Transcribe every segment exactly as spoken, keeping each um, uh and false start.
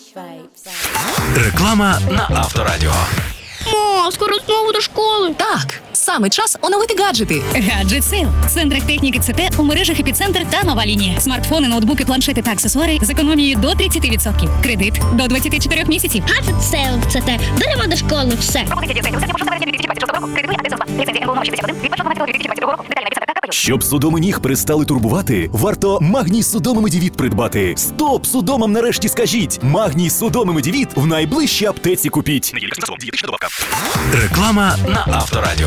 Реклама на Авторадіо. Ма, скоро знову до школи. Так, саме час оновити гаджети. Гаджет Сейл. Центр техніки ЦТ у мережах Епіцентр та Нова лінія. Смартфони, ноутбуки, планшети та аксесуари з економією до тридцять відсотків. Кредит до двадцять чотири місяців. Гаджет Сейл в ЦТ. Беремо до школи все. Щоб судоми ніг перестали турбувати, варто Магній судомий медівіт придбати. Стоп! Судомам нарешті скажіть! Магній судомий медівіт в найближчій аптеці купіть. Реклама на Авторадіо.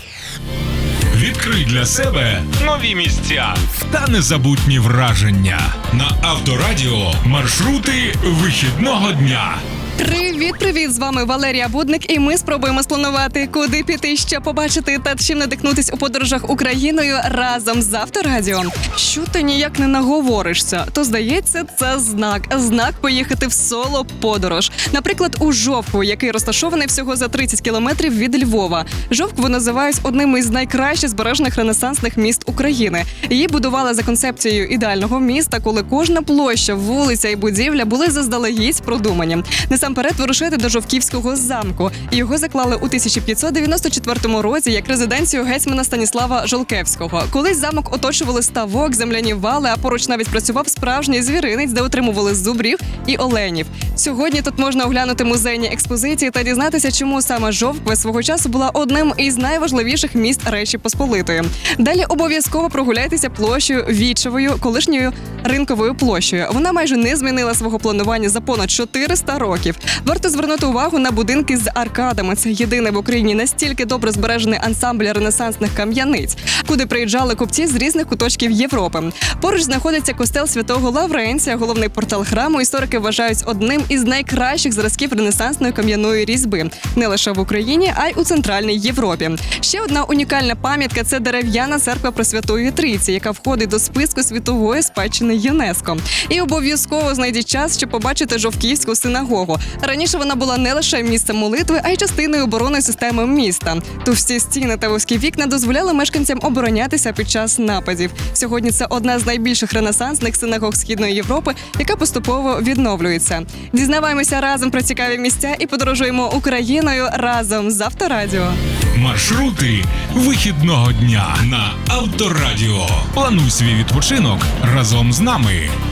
Відкрий для себе нові місця та незабутні враження. На Авторадіо маршрути вихідного дня. Привіт-привіт! З вами Валерія Будник, і ми спробуємо спланувати, куди піти, що побачити та чим надихнутись у подорожах Україною разом з Авторадіо. Що ти ніяк не наговоришся, то, здається, це знак. Знак поїхати в соло-подорож. Наприклад, у Жовкву, який розташований всього за тридцять кілометрів від Львова. Жовкву називають одним із найкраще збережених ренесансних міст України. Її будували за концепцією ідеального міста, коли кожна площа, вулиця і будівля були заздалегідь продумані. Насамперед вирушити до Жовківського замку. Його заклали у тисяча п'ятсот дев'яносто четвертому році як резиденцію гетьмана Станіслава Жолкевського. Колись замок оточували ставок, земляні вали, а поруч навіть працював справжній звіринець, де отримували зубрів і оленів. Сьогодні тут можна оглянути музейні експозиції та дізнатися, чому саме Жовква свого часу була одним із найважливіших міст Речі Посполитої. Далі обов'язково прогуляйтеся площею Вічевою, колишньою ринковою площею. Вона майже не змінила свого планування за понад чотириста років. Варто звернути увагу на будинки з аркадами. Це єдиний в Україні настільки добре збережений ансамбль ренесансних кам'яниць, куди приїжджали купці з різних куточків Європи. Поруч знаходиться костел Святого Лавренція, головний портал храму. Історики вважають одним із найкращих зразків ренесансної кам'яної різьби. Не лише в Україні, а й у Центральній Європі. Ще одна унікальна пам'ятка – це дерев'яна церква Пресвятої Трійці, яка входить до списку світової спадщини ЮНЕСКО. І обов'язково знайдіть час, щоб побачити Жовківську синагогу. Раніше вона була не лише місцем молитви, а й частиною оборонної системи міста. Товсті стіни та вузькі вікна дозволяли мешканцям оборонятися під час нападів. Сьогодні це одна з найбільших ренесансних синагог Східної Європи, яка поступово відновлюється. Дізнаваємося разом про цікаві місця і подорожуємо Україною разом з Авторадіо. Маршрути вихідного дня на Авторадіо. Плануй свій відпочинок разом з нами.